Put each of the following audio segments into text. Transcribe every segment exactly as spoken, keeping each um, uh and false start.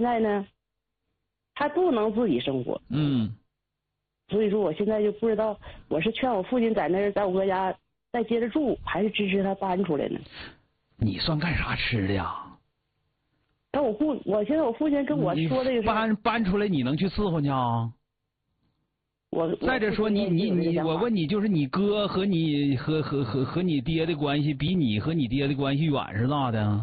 现在呢，还不能自己生活。 嗯。 所以说我现在就不知道，我是劝我父亲在那儿在我哥家再接着住，还是支持他搬出来呢？ 你算干啥吃的呀？ 但我父，我现在我父亲跟我说这个搬搬出来，你能去伺候去啊？ 我再者说你你你，我问你，就是你哥和你和和和和你爹的关系，比你和你爹的关系远是咋的？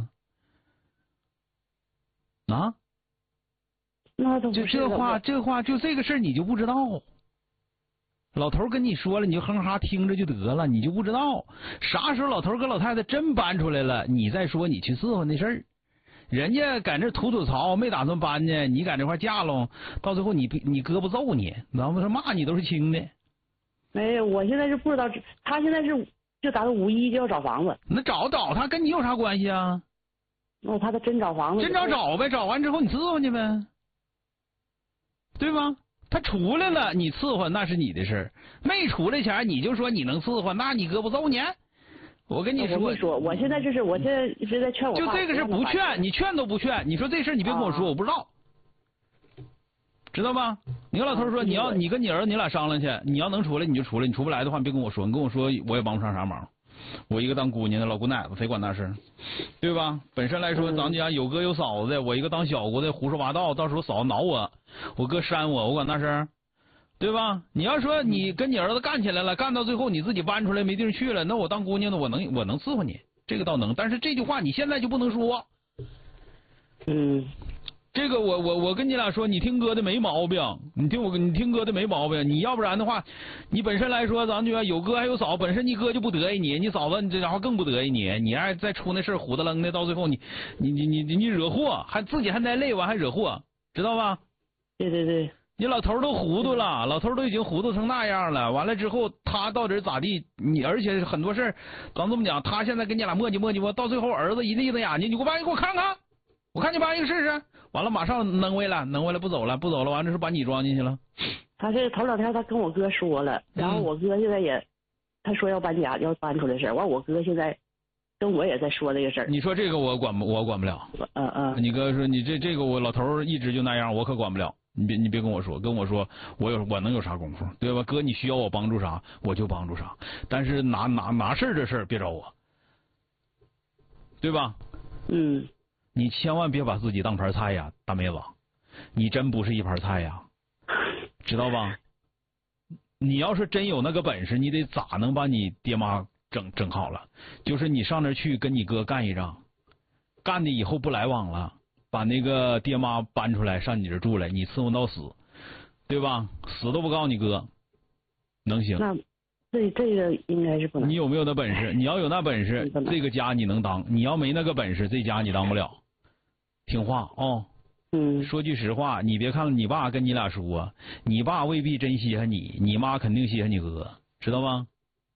啊？ 那都就这话，这话就这个事儿你就不知道。老头跟你说了，你就哼哈听着就得了，你就不知道啥时候老头跟老太太真搬出来了，你再说你去伺候那事儿。人家在那吐吐槽，没打算搬呢，你在这块架拢，到最后你你哥不揍你，咱们说骂你都是轻的。 没有，我现在是不知道，他现在是就打算五一就要找房子。 那找找他跟你有啥关系啊？ 那他他真找房子， 真找找呗，找完之后你伺候去呗，对吧？他出来了，你伺候那是你的事儿，没出来前你就说你能伺候，那你哥不揍你？我跟你说， 我说，我现在就是，我现在一直在劝我爸。 就这个事不劝，你劝都不劝。你说这事你别跟我说，啊、我不知道，知道吧？你跟老头说，啊、你要你跟你儿子你俩商量去，你要能出来你就出来，你出不来的话你别跟我说，你跟我说我也帮不上啥忙。我一个当姑娘的老姑奶子，谁管那事，对吧？本身来说，咱家有哥有嫂子的，我一个当小姑的胡说八道，到时候嫂子挠我，我哥扇我，我管那事，对吧？你要说你跟你儿子干起来了，干到最后你自己搬出来没地儿去了，那我当姑娘的我能我能伺候你，这个倒能。但是这句话你现在就不能说。 嗯。 这个我我我跟你俩说，你听哥的没毛病，你听我你听哥的没毛病。你要不然的话，你本身来说，咱就有哥还有嫂，本身你哥就不得意你，你嫂子你这家伙更不得意你，你爱再出那事虎的愣的，到最后你你你你你惹祸，还自己还挨累完还惹祸，知道吧？ 对对对， 你老头都糊涂了，老头都已经糊涂成那样了，完了之后他到底咋地？你而且很多事儿，咱这么讲，他现在跟你俩磨叽磨叽，到最后儿子一眯着眼睛，你给我搬，你给我看看，我看你搬一个试试。完了，马上弄回来，弄回来不走了，不走了，完了是把你装进去了。 他是头两天他跟我哥说了，然后我哥现在也，嗯、他说要搬家，要搬出来事儿。完，我哥现在跟我也在说这个事儿。 你说这个我管不，我管不了。 嗯嗯。 你哥说你这这个我老头一直就那样，我可管不了。你别你别跟我说，跟我说我有我能有啥功夫，对吧？哥，你需要我帮助啥，我就帮助啥。但是拿拿拿事儿这事儿别找我，对吧？ 嗯。 你千万别把自己当盘菜呀，大妹子，你真不是一盘菜呀，知道吧？你要是真有那个本事，你得咋能把你爹妈整整好了？就是你上那儿去跟你哥干一仗，干的以后不来往了，把那个爹妈搬出来上你这住来，你伺候到死，对吧？死都不告诉你哥，能行？ 那这这个应该是不能。 你有没有那本事？你要有那本事，这个家你能当；你要没那个本事，这家你当不了。听话啊、哦！ 嗯， 说句实话，你别看你爸跟你俩说，你爸未必真稀罕你，你妈肯定稀罕你哥，知道吗？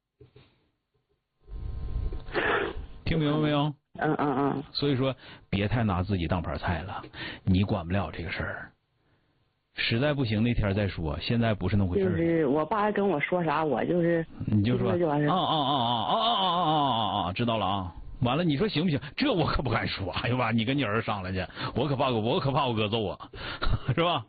听明白没有？ 嗯嗯嗯。 所以说，别太拿自己当盘菜了，你管不了这个事儿。实在不行那天再说，现在不是那回事儿。 就是我爸跟我说啥，我就是你就说就完事啊啊啊啊啊啊啊啊啊啊！知道了啊。完了，你说行不行？这我可不敢说。哎呦妈，你跟你儿子商量去，我可怕我，我可怕我哥揍我，是吧？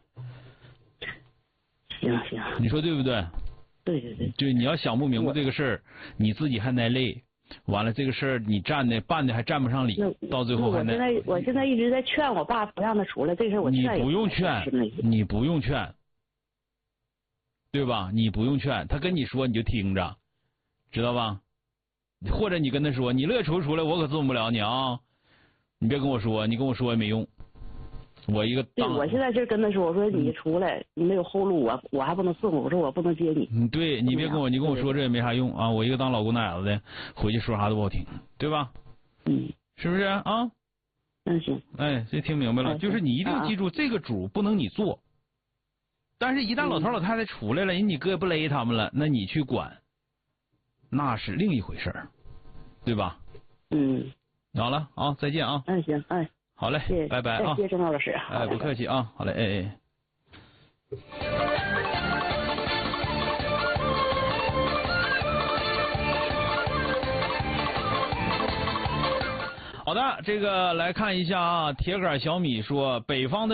行行， 你说对不对？ 对对对， 就你要想不明白这个事儿，你自己还挨累，完了这个事儿你站的办的还站不上理，到最后还那。我现在我现在一直在劝我爸不让他出来，这事我劝你不用劝，你不用劝，对吧？你不用劝，他跟你说你就听着，知道吧？或者你跟他说，你乐出出来，我可伺候不了你啊！你别跟我说，你跟我说也没用。我一个对，我现在就跟他说，我说你出来，你没有后路，我我还不能伺候，我说我不能接你。 嗯，对你别跟我，你跟我说这也没啥用啊！我一个当老姑奶子的，回去说啥都不好听，对吧？ 嗯， 是不是啊？ 嗯，行。 哎，这听明白了，就是你一定记住，这个主不能你做，但是一旦老头老太太出来了，人你哥也不勒他们了，那你去管。那是另一回事儿，对吧？ 嗯， 好了啊，再见啊。 嗯，行，哎， 好嘞， 谢谢拜拜啊。 谢谢郑浩老师。 哎，不客气啊，好嘞，哎哎。好的，这个来看一下啊，铁杆小米说，北方的。